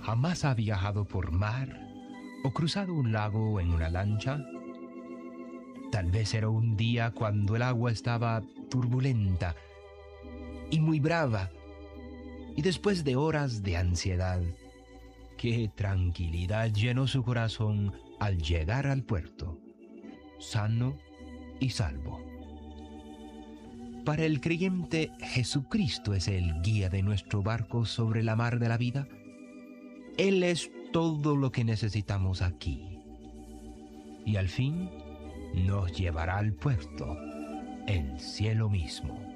¿Jamás ha viajado por mar o cruzado un lago en una lancha? Tal vez era un día cuando el agua estaba turbulenta y muy brava, y después de horas de ansiedad, qué tranquilidad llenó su corazón al llegar al puerto, sano y salvo. Para el creyente, Jesucristo es el guía de nuestro barco sobre la mar de la vida. Él es todo lo que necesitamos aquí. Y al fin nos llevará al puerto, el cielo mismo.